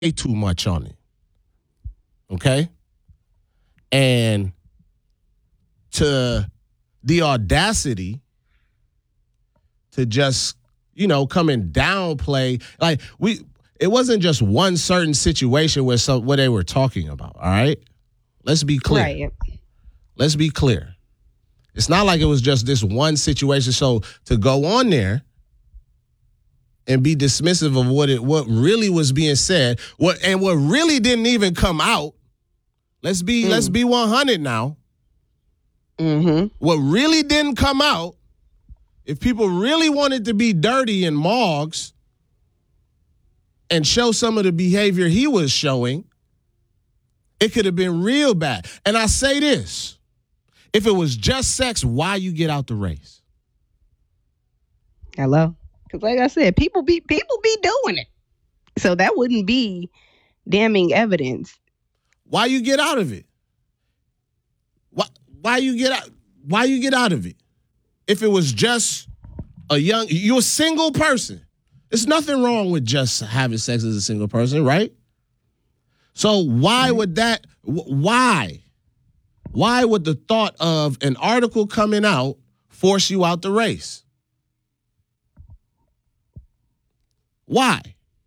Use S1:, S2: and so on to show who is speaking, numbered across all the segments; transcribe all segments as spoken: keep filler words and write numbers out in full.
S1: too much on it. Okay? And to the audacity to just, you know, come and downplay. Like, we, it wasn't just one certain situation where some, where they were talking about, all right? Let's be clear.
S2: Right.
S1: Let's be clear. It's not like it was just this one situation. So to go on there and be dismissive of what it what really was being said, what and what really didn't even come out. Let's be mm. let's be one hundred now.
S2: Mm-hmm.
S1: What really didn't come out, if people really wanted to be dirty and Moggs and show some of the behavior he was showing, it could have been real bad. And I say this, if it was just sex, why you get out the race?
S2: Hello? Because like I said, people be people be doing it. So that wouldn't be damning evidence.
S1: Why you get out of it? Why why you get out why you get out of it? If it was just a young you're a single person. There's nothing wrong with just having sex as a single person, right? So why right. would that why? Why would the thought of an article coming out force you out the race? Why?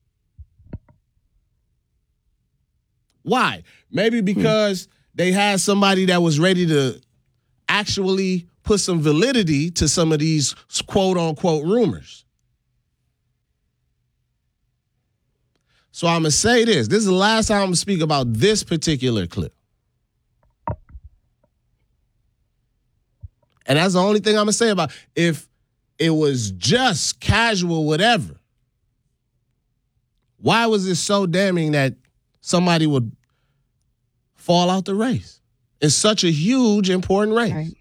S1: Why? Maybe because they had somebody that was ready to actually put some validity to some of these quote-unquote rumors. So I'm going to say this. This is the last time I'm going to speak about this particular clip. And that's the only thing I'm going to say about it. If it was just casual whatever, why was it so damning that somebody would fall out the race? It's such a huge, important race. Right.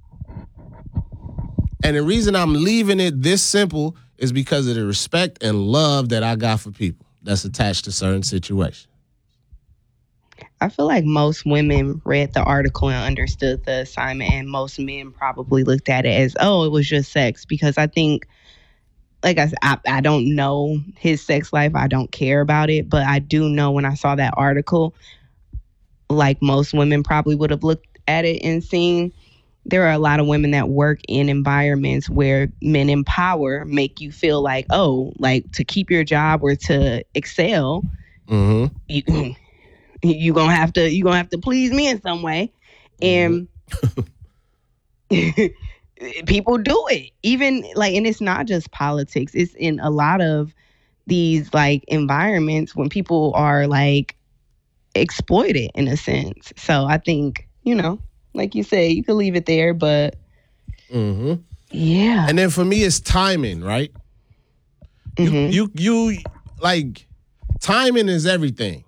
S1: And the reason I'm leaving it this simple is because of the respect and love that I got for people that's attached to certain situations.
S2: I feel like most women read the article and understood the assignment, and most men probably looked at it as, oh, it was just sex. Because I think, like I said, I, I don't know his sex life. I don't care about it. But I do know when I saw that article, like most women probably would have looked at it and seen, there are a lot of women that work in environments where men in power make you feel like, oh, like to keep your job or to excel, mm-hmm. you, you gonna have to you gonna have to please me in some way, and mm-hmm. people do it. Even like, and it's not just politics. It's in a lot of these like environments when people are like exploited in a sense. So I think, you know, like you say, you could leave it there, but
S1: mm-hmm.
S2: yeah.
S1: And then for me, it's timing, right? Mm-hmm. You, you, you, like, timing is everything.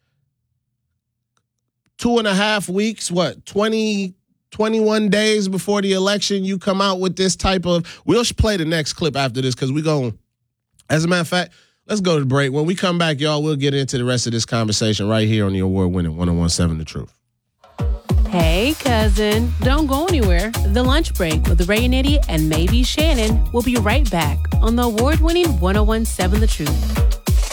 S1: Two and a half weeks, what, twenty, twenty-one days before the election, you come out with this type of, we'll play the next clip after this because we're going, as a matter of fact, let's go to the break. When we come back, y'all, we'll get into the rest of this conversation right here on the award-winning one oh one seven The Truth.
S3: Hey, cousin. Don't go anywhere. The Lunch Break with Ray and Eddie and maybe Shannon will be right back on the award-winning one oh one seven The Truth.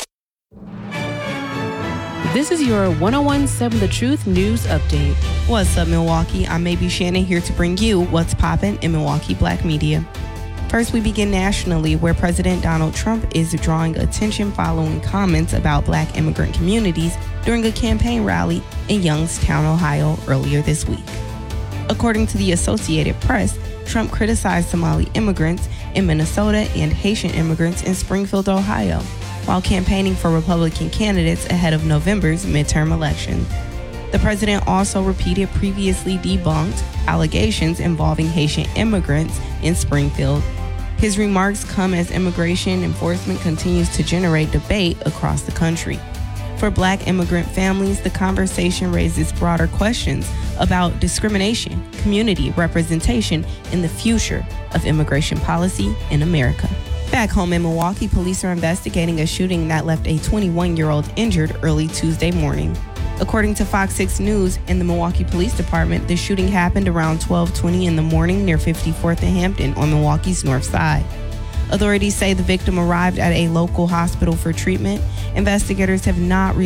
S3: This is your one oh one seven The Truth news update.
S2: What's up, Milwaukee? I'm Maybe Shannon here to bring you what's poppin' in Milwaukee Black media. First, we begin nationally, where President Donald Trump is drawing attention following comments about Black immigrant communities during a campaign rally in Youngstown, Ohio, earlier this week. According to the Associated Press, Trump criticized Somali immigrants in Minnesota and Haitian immigrants in Springfield, Ohio, while campaigning for Republican candidates ahead of November's midterm election. The president also repeated previously debunked allegations involving Haitian immigrants in Springfield. His remarks come as immigration enforcement continues to generate debate across the country. For Black immigrant families, the conversation raises broader questions about discrimination, community representation, and the future of immigration policy in America. Back home in Milwaukee, police are investigating a shooting that left a twenty-one-year-old injured early Tuesday morning. According to Fox six News and the Milwaukee Police Department, the shooting happened around twelve twenty in the morning near fifty-fourth and Hampton on Milwaukee's north side. Authorities say the victim arrived at a local hospital for treatment. Investigators have not